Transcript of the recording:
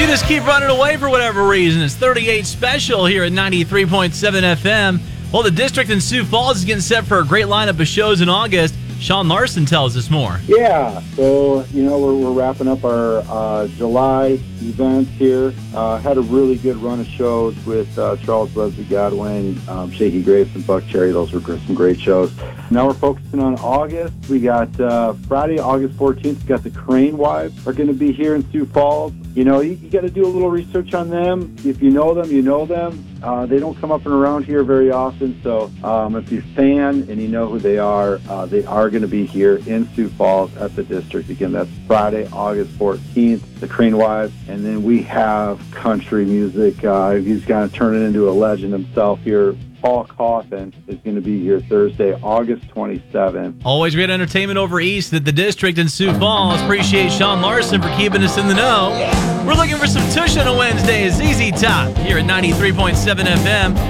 You just keep running away for whatever reason. It's 38 Special here at 93.7 FM. Well, the district in Sioux Falls is getting set for a great lineup of shows in August. Sean Larson tells us more. Yeah, so, we're wrapping up our July events here. Had a really good run of shows with Charles Leslie Godwin, Shaky Grapes, and Buck Cherry. Those were some great shows. Now we're focusing on August. We got Friday, August 14th, we got the Crane Wives are going to be here in Sioux Falls. You got to do a little research on them. If you know them, you know them. They don't come up and around here very often, so if you're a fan and you know who they are going to be here in Sioux Falls at the district. Again, that's Friday, August 14th, the Crane Wives. And then we have country music. He's going to turn it into a legend himself here. Paul Coffin is going to be here Thursday, August 27th. Always great entertainment over east at the district in Sioux Falls. Appreciate Sean Larson for keeping us in the know. We're looking for some tush on a Wednesday. ZZ Top here at 93.7 FM.